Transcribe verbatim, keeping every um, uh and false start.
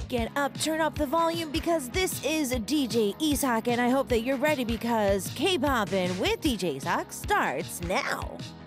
Get up, turn up the volume because this is D J Isak, and I hope that you're ready because K-Poppin' with D J Isak starts now.